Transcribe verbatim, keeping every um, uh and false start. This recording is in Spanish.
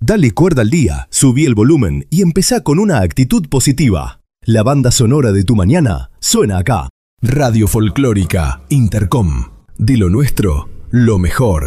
Dale cuerda al día, subí el volumen y empezá con una actitud positiva. La banda sonora de tu mañana suena acá. Radio Folclórica Intercom. De lo nuestro, lo mejor.